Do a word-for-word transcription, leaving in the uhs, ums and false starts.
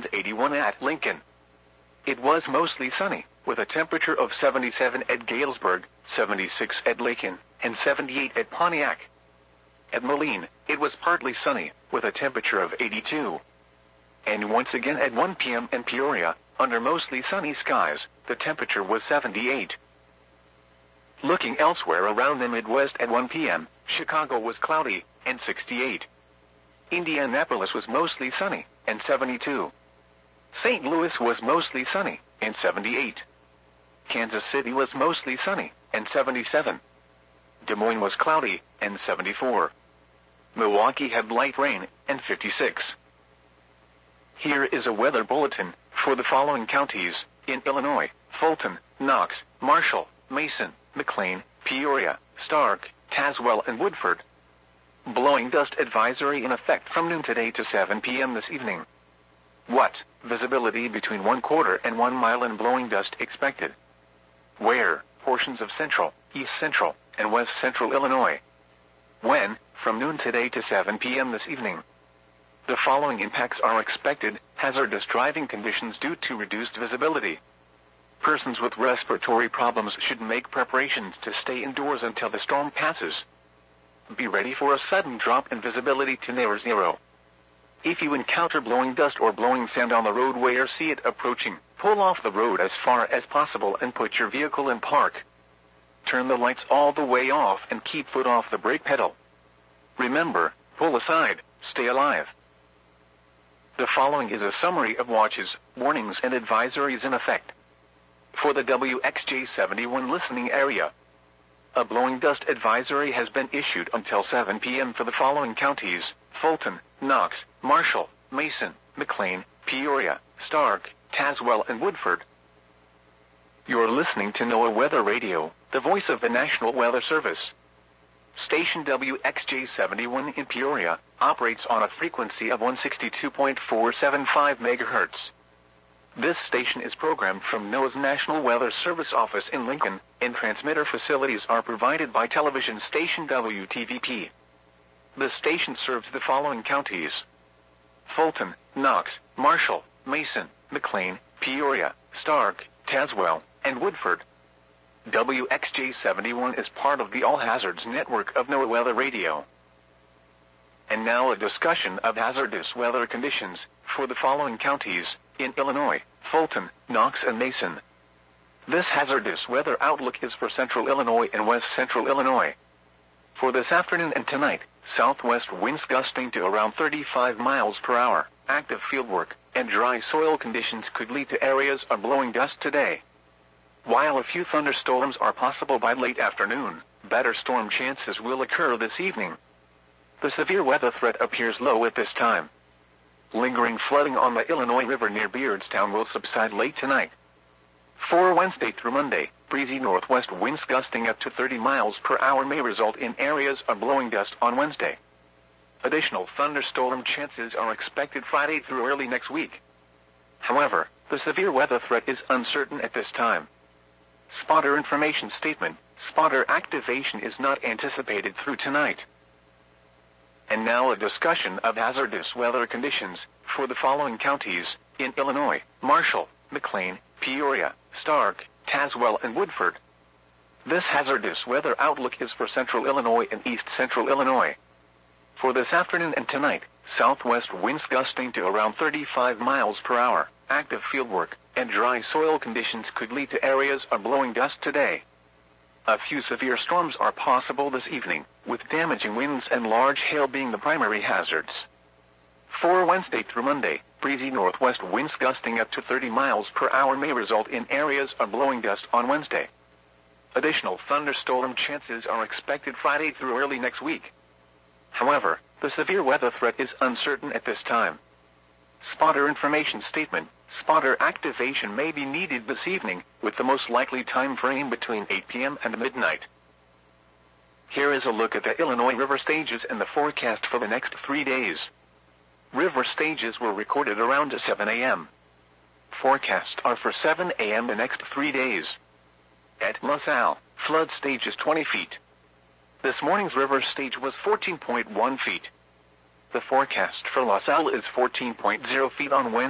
and eighty-one at Lincoln. It was mostly sunny, with a temperature of seventy-seven at Galesburg, seventy-six at Lincoln, and seventy-eight at Pontiac. At Moline, it was partly sunny, with a temperature of eighty-two. And once again at one p m in Peoria, under mostly sunny skies, the temperature was seventy-eight. Looking elsewhere around the Midwest at one p m, Chicago was cloudy, and sixty-eight. Indianapolis was mostly sunny, and seventy-two. Saint Louis was mostly sunny, and seventy-eight. Kansas City was mostly sunny, and seventy-seven. Des Moines was cloudy, and seventy-four. Milwaukee had light rain, and fifty-six. Here is a weather bulletin for the following counties in Illinois: Fulton, Knox, Marshall, Mason, McLean, Peoria, Stark, Tazewell, and Woodford. Blowing dust advisory in effect from noon today to seven p m this evening. What? Visibility between one quarter and one mile in blowing dust expected. Where? Portions of central, east central, and west central Illinois. When? From noon today to seven p m this evening. The following impacts are expected: hazardous driving conditions due to reduced visibility. Persons with respiratory problems should make preparations to stay indoors until the storm passes. Be ready for a sudden drop in visibility to near zero. If you encounter blowing dust or blowing sand on the roadway or see it approaching, pull off the road as far as possible and put your vehicle in park. Turn the lights all the way off and keep foot off the brake pedal. Remember, pull aside, stay alive. The following is a summary of watches, warnings, and advisories in effect. For the W X J seventy-one listening area, a blowing dust advisory has been issued until seven p m for the following counties: Fulton, Knox, Marshall, Mason, McLean, Peoria, Stark, Tazewell, and Woodford. You're listening to NOAA Weather Radio, the voice of the National Weather Service. Station W X J seventy-one in Peoria operates on a frequency of one sixty-two point four seven five megahertz. This station is programmed from NOAA's National Weather Service office in Lincoln, and transmitter facilities are provided by television station W T V P. The station serves the following counties: Fulton, Knox, Marshall, Mason, McLean, Peoria, Stark, Tazewell, and Woodford. W X J seventy-one is part of the All Hazards network of NOAA Weather Radio. And now a discussion of hazardous weather conditions for the following counties in Illinois: Fulton, Knox, and Mason. This hazardous weather outlook is for central Illinois and west central Illinois. For this afternoon and tonight, southwest winds gusting to around thirty-five miles per hour, active fieldwork, and dry soil conditions could lead to areas of blowing dust today. While a few thunderstorms are possible by late afternoon, better storm chances will occur this evening. The severe weather threat appears low at this time. Lingering flooding on the Illinois River near Beardstown will subside late tonight. For Wednesday through Monday, breezy northwest winds gusting up to thirty miles per hour may result in areas of blowing dust on Wednesday. Additional thunderstorm chances are expected Friday through early next week. However, the severe weather threat is uncertain at this time. Spotter information statement: spotter activation is not anticipated through tonight. And now a discussion of hazardous weather conditions for the following counties in Illinois: Marshall, McLean, Peoria, Stark, Tazewell, and Woodford. This hazardous weather outlook is for central Illinois and east central Illinois. For this afternoon and tonight, southwest winds gusting to around thirty-five miles per hour, active fieldwork, and dry soil conditions could lead to areas of blowing dust today. A few severe storms are possible this evening, with damaging winds and large hail being the primary hazards. For Wednesday through Monday, breezy northwest winds gusting up to thirty miles per hour may result in areas of blowing dust on Wednesday. Additional thunderstorm chances are expected Friday through early next week. However, the severe weather threat is uncertain at this time. Spotter information statement: spotter activation may be needed this evening, with the most likely time frame between eight p m and midnight. Here is a look at the Illinois river stages and the forecast for the next three days. River stages were recorded around seven a m Forecasts are for seven a m the next three days. At LaSalle, flood stage is twenty feet. This morning's river stage was fourteen point one feet. The forecast for LaSalle is fourteen point zero feet on Wednesday.